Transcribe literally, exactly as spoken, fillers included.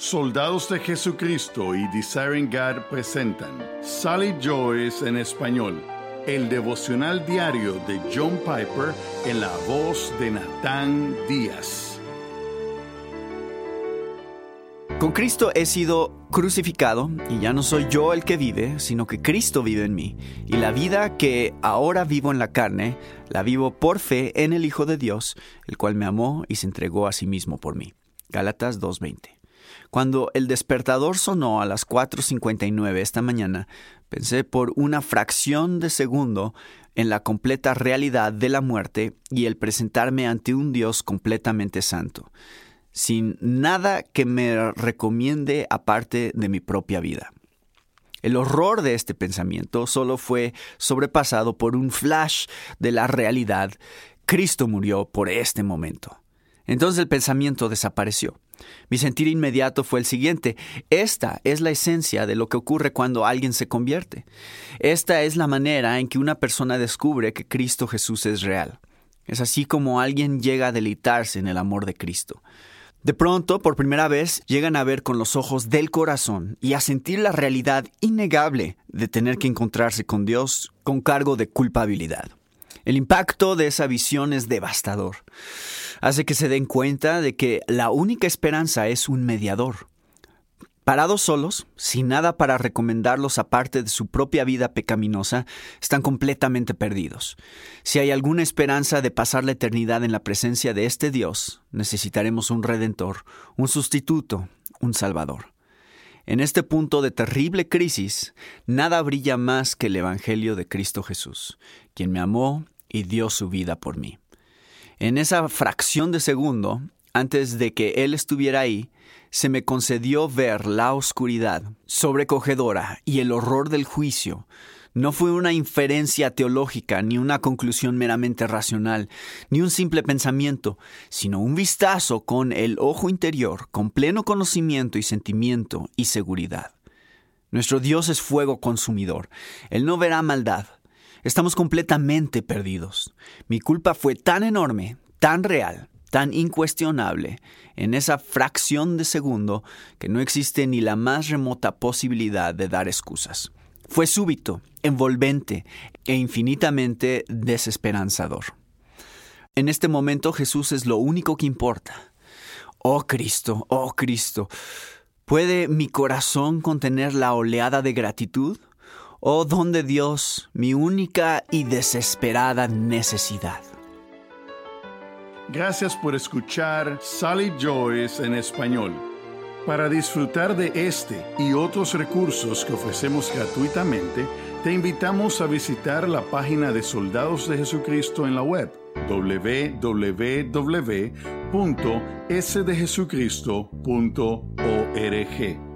Soldados de Jesucristo y Desiring God presentan Sally Joyce en español, el devocional diario de John Piper en la voz de Natán Díaz. Con Cristo he sido crucificado y ya no soy yo el que vive, sino que Cristo vive en mí. Y la vida que ahora vivo en la carne, la vivo por fe en el Hijo de Dios, el cual me amó y se entregó a sí mismo por mí. Gálatas dos veinte. Cuando el despertador sonó a las cuatro cincuenta y nueve esta mañana, pensé por una fracción de segundo en la completa realidad de la muerte y el presentarme ante un Dios completamente santo, sin nada que me recomiende aparte de mi propia vida. El horror de este pensamiento solo fue sobrepasado por un flash de la realidad. Cristo murió por este momento. Entonces el pensamiento desapareció. Mi sentir inmediato fue el siguiente: esta es la esencia de lo que ocurre cuando alguien se convierte. Esta es la manera en que una persona descubre que Cristo Jesús es real. Es así como alguien llega a deleitarse en el amor de Cristo. De pronto, por primera vez, llegan a ver con los ojos del corazón y a sentir la realidad innegable de tener que encontrarse con Dios con cargo de culpabilidad. El impacto de esa visión es devastador. Hace que se den cuenta de que la única esperanza es un mediador. Parados solos, sin nada para recomendarlos aparte de su propia vida pecaminosa, están completamente perdidos. Si hay alguna esperanza de pasar la eternidad en la presencia de este Dios, necesitaremos un Redentor, un sustituto, un Salvador. En este punto de terrible crisis, nada brilla más que el Evangelio de Cristo Jesús, quien me amó y dio su vida por mí. En esa fracción de segundo, antes de que Él estuviera ahí, se me concedió ver la oscuridad sobrecogedora y el horror del juicio. No fue una inferencia teológica, ni una conclusión meramente racional, ni un simple pensamiento, sino un vistazo con el ojo interior, con pleno conocimiento y sentimiento y seguridad. Nuestro Dios es fuego consumidor. Él no verá maldad. Estamos completamente perdidos. Mi culpa fue tan enorme, tan real, tan incuestionable, en esa fracción de segundo, que no existe ni la más remota posibilidad de dar excusas. Fue súbito, envolvente e infinitamente desesperanzador. En este momento Jesús es lo único que importa. Oh Cristo, oh Cristo, ¿puede mi corazón contener la oleada de gratitud? Oh don de Dios, mi única y desesperada necesidad. Gracias por escuchar Sally Joyce en español. Para disfrutar de este y otros recursos que ofrecemos gratuitamente, te invitamos a visitar la página de Soldados de Jesucristo en la web doble u doble u doble u punto ese de jesucristo punto org.